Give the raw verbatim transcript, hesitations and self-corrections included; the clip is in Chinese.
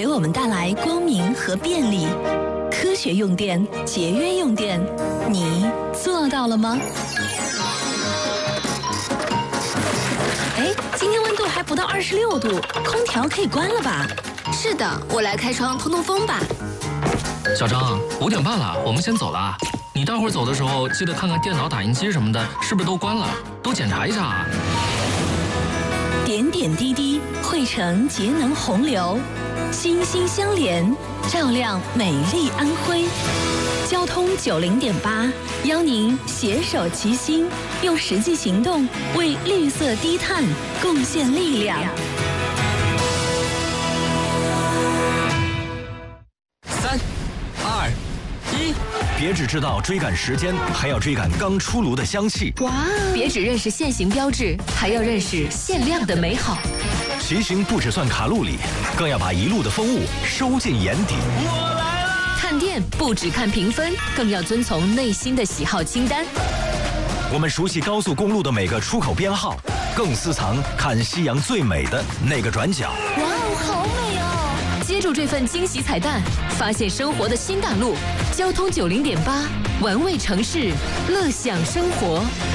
给我们带来光明和便利。科学用电，节约用电，你做到了吗？哎，今天温度还不到二十六度，空调可以关了吧？ 是的，我来开窗通通风吧。 小张，五点半了，我们先走了。你待会儿走的时候，记得看看电脑、打印机什么的，是不是都关了？都检查一下啊。 点点滴滴汇成节能洪流，心心相连，照亮美丽安徽。交通九零点八，邀您携手齐心，用实际行动为绿色低碳贡献力量。 三、二、一， 别只知道追赶时间，还要追赶刚出炉的香气。 哇！别只认识限行标志，还要认识限量的美好。 骑行不只算卡路里，更要把一路的风物收进眼底。 我来了！ 看店不只看评分，更要遵从内心的喜好清单。 我们熟悉高速公路的每个出口编号，更私藏看夕阳最美的那个转角。 哇哦，好美哦！接住这份惊喜彩蛋，发现生活的新大陆。交通九零点八，玩味城市，乐享生活。